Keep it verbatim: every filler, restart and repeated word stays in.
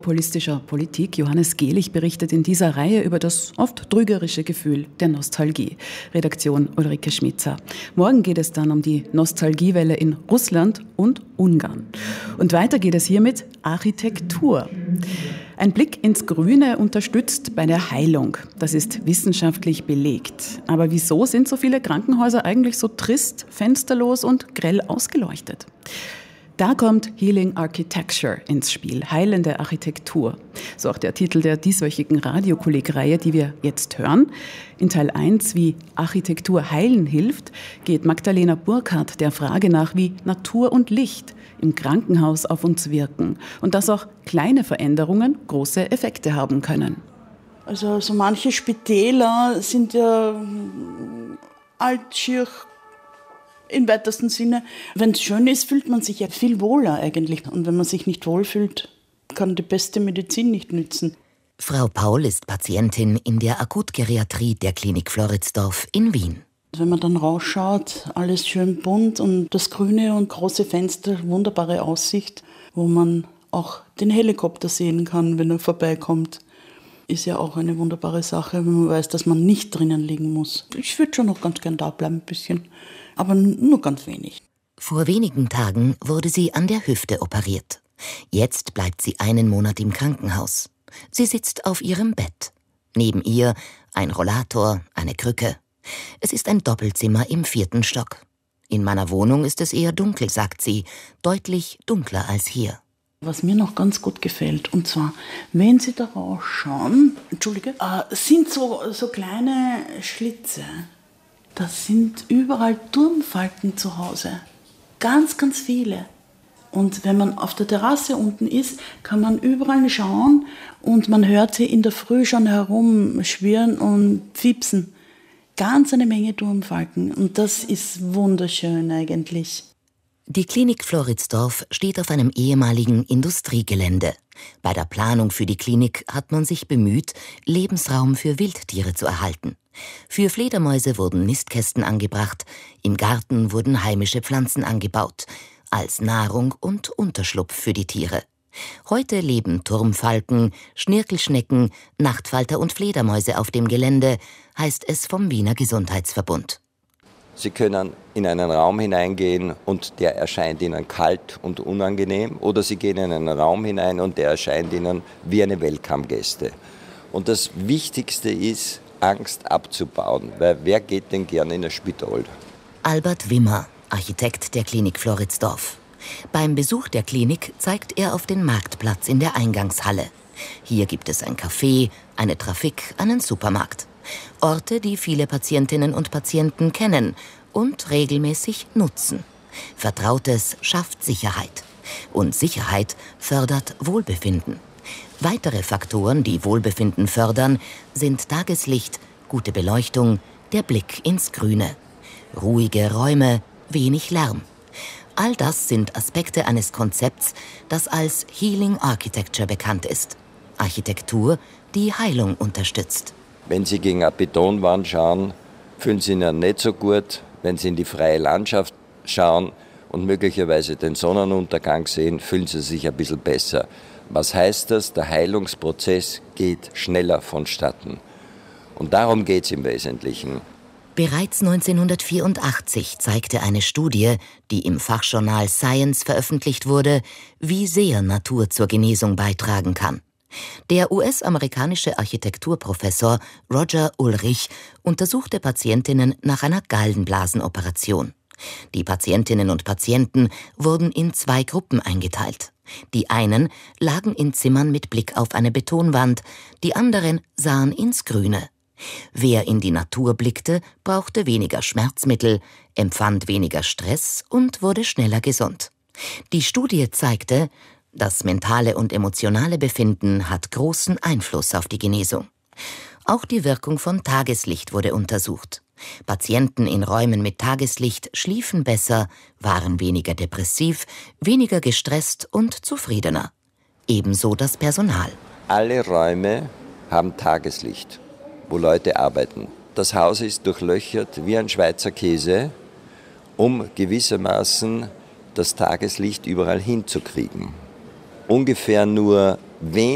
populistischer Politik. Johannes Gehlich berichtet in dieser Reihe über das oft trügerische Gefühl der Nostalgie. Redaktion Ulrike Schmitzer. Morgen geht es dann um die Nostalgiewelle in Russland und Ungarn. Und weiter geht es hier mit Architektur. Ein Blick ins Grüne unterstützt bei der Heilung. Das ist wissenschaftlich belegt. Aber wieso sind so viele Krankenhäuser eigentlich so trist, fensterlos und grell ausgeleuchtet? Da kommt Healing Architecture ins Spiel, heilende Architektur. So auch der Titel der dieswöchigen Radiokolleg-Reihe, die wir jetzt hören. In Teil eins, wie Architektur heilen hilft, geht Magdalena Burkhardt der Frage nach, wie Natur und Licht im Krankenhaus auf uns wirken und dass auch kleine Veränderungen große Effekte haben können. Also so manche Spitäler sind ja altschier im weitesten Sinne. Wenn es schön ist, fühlt man sich ja viel wohler eigentlich. Und wenn man sich nicht wohlfühlt, kann die beste Medizin nicht nützen. Frau Paul ist Patientin in der Akutgeriatrie der Klinik Floridsdorf in Wien. Wenn man dann rausschaut, alles schön bunt und das Grüne und große Fenster, wunderbare Aussicht, wo man auch den Helikopter sehen kann, wenn er vorbeikommt. Ist ja auch eine wunderbare Sache, wenn man weiß, dass man nicht drinnen liegen muss. Ich würde schon noch ganz gern da bleiben, ein bisschen. Aber nur ganz wenig. Vor wenigen Tagen wurde sie an der Hüfte operiert. Jetzt bleibt sie einen Monat im Krankenhaus. Sie sitzt auf ihrem Bett. Neben ihr ein Rollator, eine Krücke. Es ist ein Doppelzimmer im vierten Stock. In meiner Wohnung ist es eher dunkel, sagt sie, deutlich dunkler als hier. Was mir noch ganz gut gefällt, und zwar, wenn Sie da rausschauen, Entschuldige, äh, sind so, so kleine Schlitze. Das sind überall Turmfalken zu Hause. Ganz, ganz viele. Und wenn man auf der Terrasse unten ist, kann man überall schauen und man hört sie in der Früh schon herumschwirren und piepsen. Ganz eine Menge Turmfalken. Und das ist wunderschön eigentlich. Die Klinik Floridsdorf steht auf einem ehemaligen Industriegelände. Bei der Planung für die Klinik hat man sich bemüht, Lebensraum für Wildtiere zu erhalten. Für Fledermäuse wurden Nistkästen angebracht, im Garten wurden heimische Pflanzen angebaut, als Nahrung und Unterschlupf für die Tiere. Heute leben Turmfalken, Schnirkelschnecken, Nachtfalter und Fledermäuse auf dem Gelände, heißt es vom Wiener Gesundheitsverbund. Sie können in einen Raum hineingehen und der erscheint Ihnen kalt und unangenehm, oder Sie gehen in einen Raum hinein und der erscheint Ihnen wie eine Welcome-Gäste. Und das Wichtigste ist, Angst abzubauen, weil wer geht denn gerne in ein Spital? Albert Wimmer, Architekt der Klinik Floridsdorf. Beim Besuch der Klinik zeigt er auf den Marktplatz in der Eingangshalle. Hier gibt es ein Café, eine Trafik, einen Supermarkt. Orte, die viele Patientinnen und Patienten kennen und regelmäßig nutzen. Vertrautes schafft Sicherheit. Und Sicherheit fördert Wohlbefinden. Weitere Faktoren, die Wohlbefinden fördern, sind Tageslicht, gute Beleuchtung, der Blick ins Grüne. Ruhige Räume, wenig Lärm. All das sind Aspekte eines Konzepts, das als Healing Architecture bekannt ist. Architektur, die Heilung unterstützt. Wenn Sie gegen eine Betonwand schauen, fühlen Sie sich nicht so gut. Wenn Sie in die freie Landschaft schauen und möglicherweise den Sonnenuntergang sehen, fühlen Sie sich ein bisschen besser. Was heißt das? Der Heilungsprozess geht schneller vonstatten. Und darum geht es im Wesentlichen. Bereits neunzehnhundertvierundachtzig zeigte eine Studie, die im Fachjournal Science veröffentlicht wurde, wie sehr Natur zur Genesung beitragen kann. Der U S-amerikanische Architekturprofessor Roger Ulrich untersuchte Patientinnen nach einer Gallenblasenoperation. Die Patientinnen und Patienten wurden in zwei Gruppen eingeteilt. Die einen lagen in Zimmern mit Blick auf eine Betonwand, die anderen sahen ins Grüne. Wer in die Natur blickte, brauchte weniger Schmerzmittel, empfand weniger Stress und wurde schneller gesund. Die Studie zeigte, das mentale und emotionale Befinden hat großen Einfluss auf die Genesung. Auch die Wirkung von Tageslicht wurde untersucht. Patienten in Räumen mit Tageslicht schliefen besser, waren weniger depressiv, weniger gestresst und zufriedener. Ebenso das Personal. Alle Räume haben Tageslicht, wo Leute arbeiten. Das Haus ist durchlöchert wie ein Schweizer Käse, um gewissermaßen das Tageslicht überall hinzukriegen. Ungefähr nur wenig